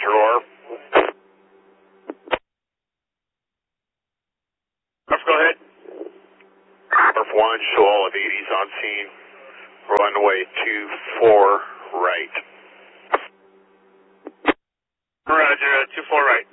Roger, R. Go ahead. F1, show all of 80s on scene. Runway 24 right. Roger, 24 right.